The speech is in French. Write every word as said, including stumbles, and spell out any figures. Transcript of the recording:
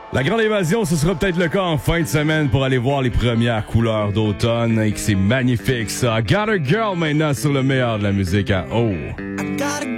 La grande évasion, ce sera peut-être le cas en fin de semaine pour aller voir les premières couleurs d'automne et que c'est magnifique ça. I Got a Girl maintenant sur le meilleur de la musique à O.